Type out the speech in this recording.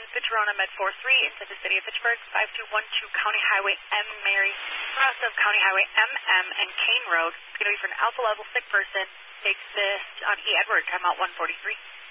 Fitzgerald Med 43 into the city of Fitchburg, 5212 County Highway M. Mary, cross of County Highway MM and Kane Road. It's going to be for an alpha level sick person. Take this on E. Edward, timeout 143.